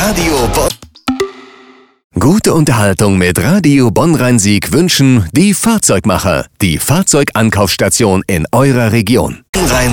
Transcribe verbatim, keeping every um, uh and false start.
Radio Bonn. Gute Unterhaltung mit Radio Bonn-Rhein-Sieg wünschen die Fahrzeugmacher, die Fahrzeugankaufstation in eurer Region. Rhein